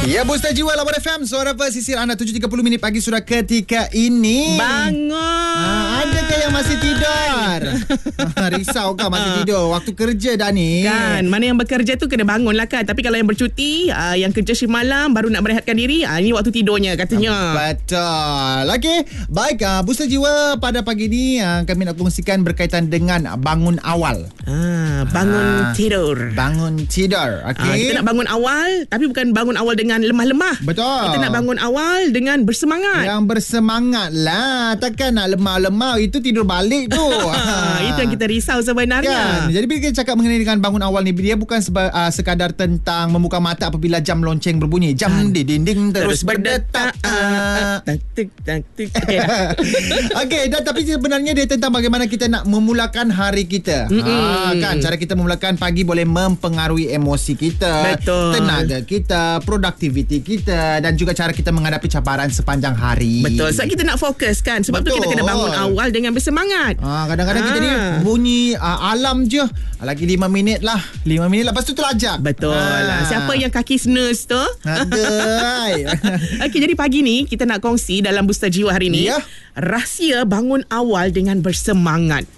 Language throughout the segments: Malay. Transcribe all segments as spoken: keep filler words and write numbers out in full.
Ya, Booster Jiwa Lawan F M, suara pesisir anda. Tujuh tiga puluh minit pagi sudah ketika ini. Bangun. Ha, adakah yang masih tidur? Risau kan masih tidur waktu kerja dah ni. Kan, mana yang bekerja tu kena bangun lah kan. Tapi kalau yang bercuti, uh, yang kerja shift malam baru nak berehatkan diri, uh, ini waktu tidurnya katanya. Betul. Okey, baik, uh, Booster Jiwa pada pagi ni uh, kami nak kongsikan berkaitan dengan bangun awal. Ah, bangun Ah, tidur. Bangun tidur. Ah, Okey. kita nak bangun awal, tapi bukan bangun awal dengan lemah-lemah. Betul. Kita nak bangun awal dengan bersemangat. Yang bersemangat lah. Takkan nak lemah-lemah, itu tidur balik tu. Ah, itu yang kita risau sebenarnya. Kan? Jadi bila kita cakap mengenai dengan bangun awal ni, dia bukan seba, uh, sekadar tentang membuka mata apabila jam lonceng berbunyi. Jam Ah. di dinding terus, Terus berdetak. berdetak. Ah, tak, tak, tak, tak. Okey dah. Okey, dan tapi sebenarnya dia tentang bagaimana kita nak memulakan hari kita. Ha, kan, cara kita memulakan pagi boleh mempengaruhi emosi kita, Betul. tenaga kita, produktiviti kita dan juga cara kita menghadapi cabaran sepanjang hari. Betul. Sebab kita nak fokus kan. Sebab Betul. tu kita kena bangun awal dengan bersemangat. Ah, kadang-kadang Ah. kita ni bunyi uh, alam je. Lagi lima minit lah. lima minit lepas tu terlajak. Betul. Ah. Siapa yang kaki snooze tu? Adai. Okey, jadi pagi ni kita nak kongsi dalam Booster Jiwa hari ni, Ya. rahsia bangun awal dengan bersemangat.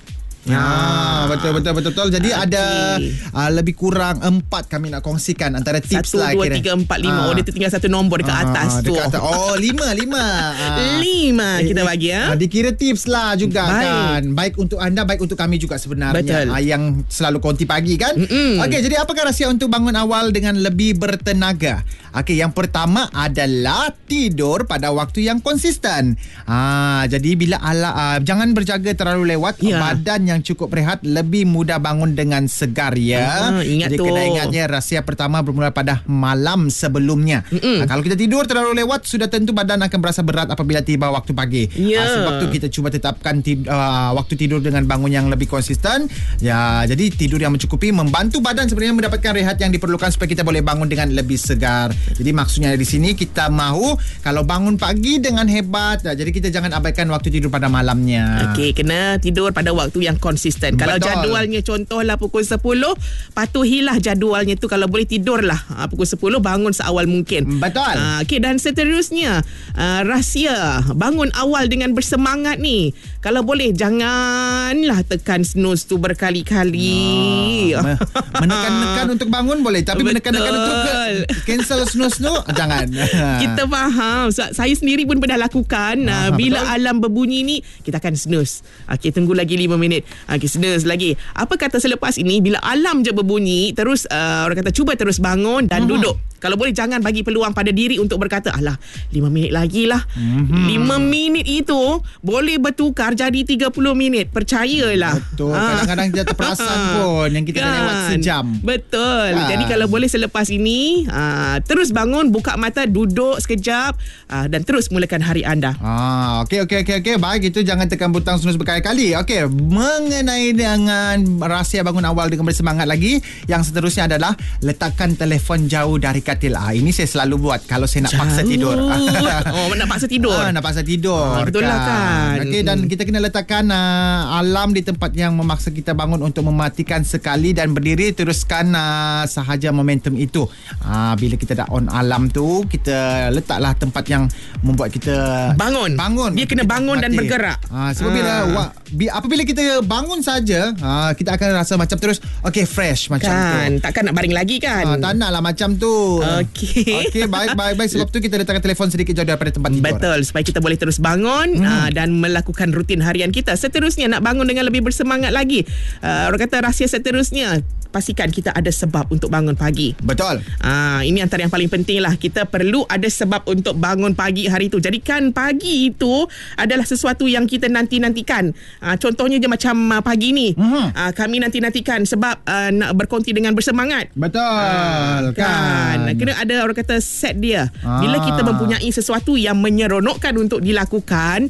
Ah, betul betul betul betul. Jadi Okey. ada uh, lebih kurang empat kami nak kongsikan antara tips Satu, lah dua, kira. tiga, empat, lima. Ah. Oh, dia tertinggal satu nombor dekat Ah, atas tu. dekat atas. Oh, lima lima. Ah. Lima kita bagi ya. Ah, dikira tips lah juga. Baik. Kan. Baik untuk anda, baik untuk kami juga sebenarnya. Betul. Ah, yang selalu konti pagi kan. Mm-mm. Okey, jadi apakah rahsia untuk bangun awal dengan lebih bertenaga? Okey, yang pertama adalah tidur pada waktu yang konsisten. Ah, jadi bila ala, ah, jangan berjaga terlalu lewat. Ya. Badan yang cukup rehat lebih mudah bangun dengan segar ya. Ah, ingat jadi tu. kena ingatnya rahsia pertama bermula pada malam sebelumnya. Ah, kalau kita tidur terlalu lewat, sudah tentu badan akan berasa berat apabila tiba waktu pagi. Ya. Ah, sebab tu kita cuba tetapkan tid- uh, waktu tidur dengan bangun yang lebih konsisten. Ya, jadi tidur yang mencukupi membantu badan sebenarnya mendapatkan rehat yang diperlukan supaya kita boleh bangun dengan lebih segar. Jadi maksudnya di sini kita mahu kalau bangun pagi dengan hebat, ah, jadi kita jangan abaikan waktu tidur pada malamnya. Okey, kena tidur pada waktu yang konsisten. Kalau Betul. jadualnya contohlah pukul sepuluh, patuhilah jadualnya tu. Kalau boleh tidurlah ha, pukul sepuluh, bangun seawal mungkin. Betul. Ha, okey, dan seterusnya, uh, rahsia bangun awal dengan bersemangat ni. Kalau boleh janganlah tekan snooze tu berkali-kali. Ah, me- menekan-nekan untuk bangun boleh, tapi Betul. menekan-nekan untuk ke- cancel snooze tu jangan. Kita faham. So, saya sendiri pun pernah lakukan. Ah, uh, bila betul. alam berbunyi ni, kita akan snooze. Okey, tunggu lagi lima minit. Okey, snooze lagi. Apa kata selepas ini, bila alam je berbunyi, terus uh, orang kata cuba terus bangun dan Mhm. duduk. Kalau boleh jangan bagi peluang pada diri untuk berkata, alah, lima minit lagi lah. lima minit itu boleh bertukar jadi tiga puluh minit. Percayalah. Betul. Ah. Kadang-kadang kita terperasan pun yang kita dah lewat sejam. Betul. Kan? Jadi kalau boleh selepas ini, uh, terus bangun, buka mata, duduk sekejap uh, dan terus mulakan hari anda. Ah, okey okey okey okey. Baik, itu jangan tekan butang snooze berkali-kali. Okey, mengenai dengan rahsia bangun awal dengan bersemangat lagi, yang seterusnya adalah letakkan telefon jauh dari katil. Ah, ini saya selalu buat kalau saya nak paksa tidur. Oh, nak paksa tidur. Ah, nak paksa tidur. Ah, betul lah kan. Okey, dan kita kena letakkan uh, alarm di tempat yang memaksa kita bangun untuk mematikan sekali dan berdiri teruskan uh, sahaja momentum itu. Uh, bila kita dah on alarm tu, kita letaklah tempat yang membuat kita Bangun. Bangun. Dia kena Kita bangun dan mati. bergerak. Ah, sebab bila Ah. wa, bi, apabila kita bangun saja, ah, kita akan rasa macam terus okey fresh macam Kan, tu. takkan nak baring lagi kan. Ah, tak naklah macam tu. Okey. Okey, baik baik baik, sebab tu kita letakkan telefon sedikit jauh daripada tempat tidur. Betul, supaya kita boleh terus bangun hmm. uh, dan melakukan rutin harian kita. Seterusnya, nak bangun dengan lebih bersemangat lagi. Uh, orang kata rahsia seterusnya, pastikan kita ada sebab untuk bangun pagi. Betul. Ah, ini antara yang paling penting lah. Kita perlu ada sebab untuk bangun pagi hari itu. Jadikan pagi itu adalah sesuatu yang kita nanti-nantikan. Ah, contohnya je macam uh, pagi ni. Mhm. Ah, kami nanti-nantikan sebab uh, nak berkonti dengan bersemangat. Betul. Ah, kan. kan. Kena ada orang kata set dia. Bila Ah. kita mempunyai sesuatu yang menyeronokkan untuk dilakukan,